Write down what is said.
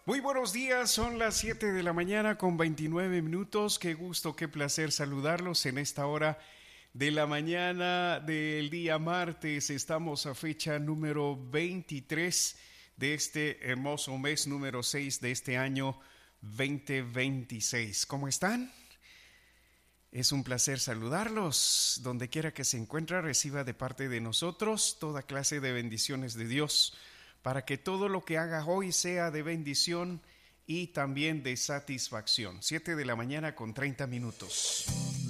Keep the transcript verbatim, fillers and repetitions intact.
Muy buenos días, son las siete de la mañana con veintinueve minutos. Qué gusto, qué placer saludarlos en esta hora de la mañana del día martes. Estamos a fecha número veintitrés de este hermoso mes número seis de este año veinte veintiséis. ¿Cómo están? Es un placer saludarlos. Donde quiera que se encuentre, reciba de parte de nosotros toda clase de bendiciones de Dios, para que todo lo que haga hoy sea de bendición y también de satisfacción. Siete de la mañana con treinta minutos.